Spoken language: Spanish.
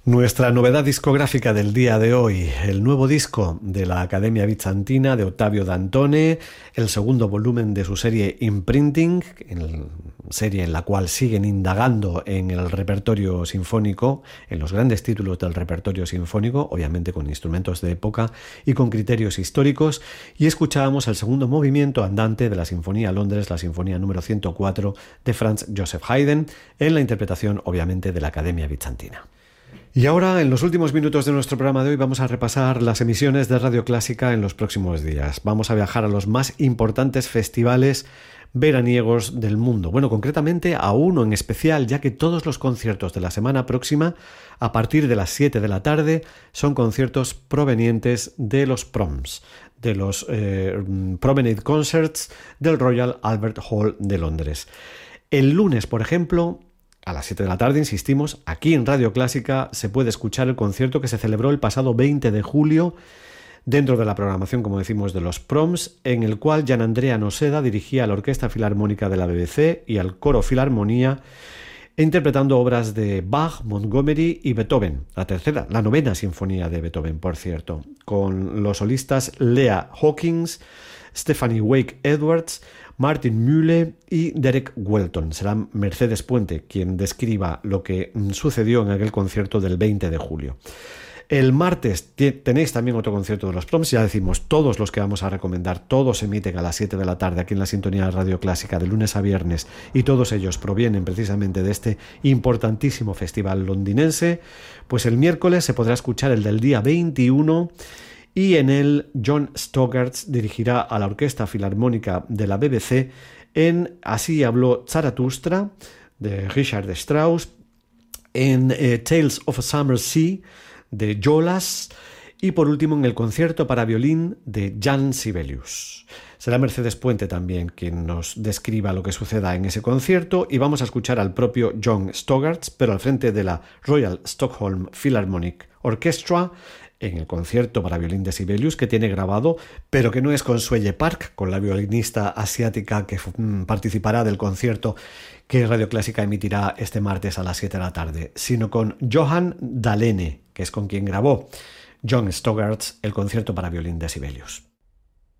Nuestra novedad discográfica del día de hoy, el nuevo disco de la Academia Bizantina de Ottavio Dantone, el segundo volumen de su serie Imprinting, serie en la cual siguen indagando en el repertorio sinfónico, en los grandes títulos del repertorio sinfónico, obviamente con instrumentos de época y con criterios históricos, y escuchábamos el segundo movimiento andante de la Sinfonía Londres, la Sinfonía número 104 de Franz Joseph Haydn, en la interpretación obviamente de la Academia Bizantina. Y ahora, en los últimos minutos de nuestro programa de hoy, vamos a repasar las emisiones de Radio Clásica en los próximos días. Vamos a viajar a los más importantes festivales veraniegos del mundo. Bueno, concretamente a uno en especial, ya que todos los conciertos de la semana próxima, a partir de las 7 de la tarde, son conciertos provenientes de los PROMs, de los Promenade Concerts del Royal Albert Hall de Londres. El lunes, por ejemplo, a las 7 de la tarde, insistimos, aquí en Radio Clásica se puede escuchar el concierto que se celebró el pasado 20 de julio dentro de la programación, como decimos, de los PROMs, en el cual Gianandrea Noseda dirigía a la Orquesta Filarmónica de la BBC y al Coro Filarmonía, interpretando obras de Bach, Montgomery y Beethoven, la novena sinfonía de Beethoven, por cierto, con los solistas Lea Hawkins, Stephanie Wake Edwards, Martin Mühle y Derek Welton. Será Mercedes Puente quien describa lo que sucedió en aquel concierto del 20 de julio. El martes tenéis también otro concierto de los PROMs, ya decimos, todos los que vamos a recomendar, todos se emiten a las 7 de la tarde aquí en la sintonía de Radio Clásica de lunes a viernes, y todos ellos provienen precisamente de este importantísimo festival londinense. Pues el miércoles se podrá escuchar el del día 21, y en él John Stoggarts dirigirá a la Orquesta Filarmónica de la BBC en Así habló Zaratustra de Richard Strauss, en Tales of a Summer Sea de Jolas, y por último en el concierto para violín de Jan Sibelius. Será Mercedes Puente también quien nos describa lo que suceda en ese concierto, y vamos a escuchar al propio John Stoggarts, pero al frente de la Royal Stockholm Philharmonic Orchestra, en el concierto para violín de Sibelius que tiene grabado, pero que no es con Suelle Park, con la violinista asiática que participará del concierto que Radio Clásica emitirá este martes a las 7 de la tarde, sino con Johan Dahlene, que es con quien grabó John Stoggarts el concierto para violín de Sibelius.